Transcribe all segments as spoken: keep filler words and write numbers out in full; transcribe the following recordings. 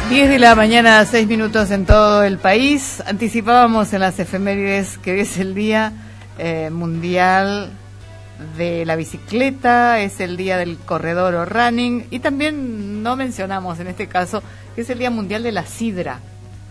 diez de la mañana, seis minutos en todo el país. Anticipábamos en las efemérides que hoy es el Día eh, Mundial de la Bicicleta, es el Día del Corredor o Running, y también no mencionamos en este caso que es el Día Mundial de la Sidra.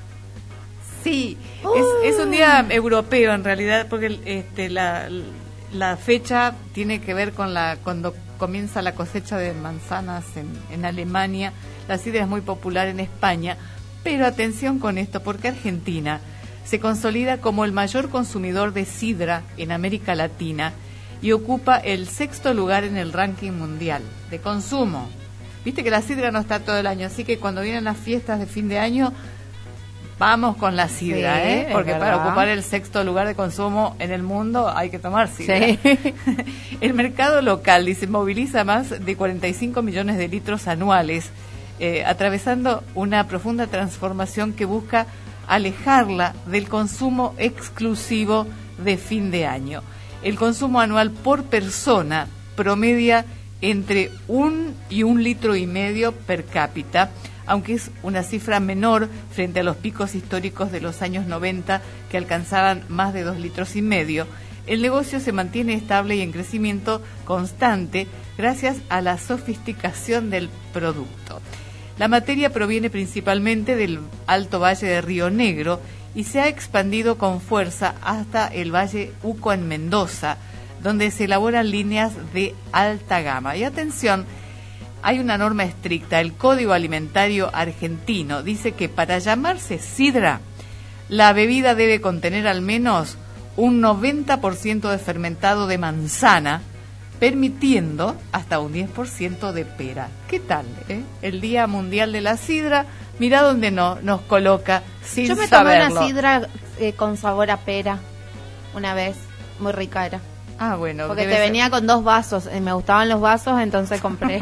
Sí, uh. es, es un día europeo en realidad, porque este, la, la fecha tiene que ver con la cuando comienza la cosecha de manzanas en, en Alemania. La sidra es muy popular en España, pero atención con esto, porque Argentina se consolida como el mayor consumidor de sidra en América Latina y ocupa el sexto lugar en el ranking mundial de consumo. Viste que la sidra no está todo el año, así que cuando vienen las fiestas de fin de año, vamos con la sidra, sí, ¿eh? Porque para ocupar el sexto lugar de consumo en el mundo hay que tomar sidra. Sí. El mercado local, dice, moviliza más de cuarenta y cinco millones de litros anuales, Eh, atravesando una profunda transformación que busca alejarla del consumo exclusivo de fin de año. El consumo anual por persona promedia entre un y un litro y medio per cápita, aunque es una cifra menor frente a los picos históricos de los años noventa que alcanzaban más de dos litros y medio. El negocio se mantiene estable y en crecimiento constante gracias a la sofisticación del producto. La materia proviene principalmente del Alto Valle de Río Negro y se ha expandido con fuerza hasta el Valle Uco en Mendoza, donde se elaboran líneas de alta gama. Y atención, hay una norma estricta. El Código Alimentario Argentino dice que para llamarse sidra, la bebida debe contener al menos un noventa por ciento de fermentado de manzana, permitiendo hasta un diez por ciento de pera. ¿Qué tal, eh? El Día Mundial de la Sidra, mirá dónde no, nos coloca sin Yo me saberlo. tomé una sidra eh, con sabor a pera una vez, muy rica era. Ah, bueno. Porque te venía ser... con dos vasos, eh, me gustaban los vasos, entonces compré.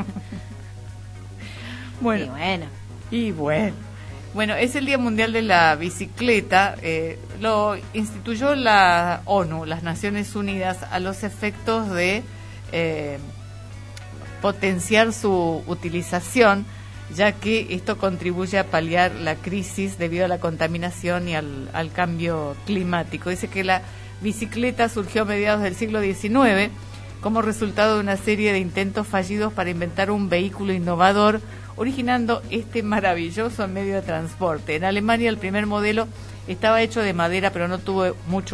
Bueno. Y bueno. Y bueno. Bueno, es el Día Mundial de la Bicicleta, eh, lo instituyó la ONU, las Naciones Unidas, a los efectos de Eh, potenciar su utilización, ya que esto contribuye a paliar la crisis debido a la contaminación y al, al cambio climático. Dice que la bicicleta surgió a mediados del siglo diecinueve como resultado de una serie de intentos fallidos para inventar un vehículo innovador, originando este maravilloso medio de transporte. En Alemania el primer modelo estaba hecho de madera, pero no tuvo mucho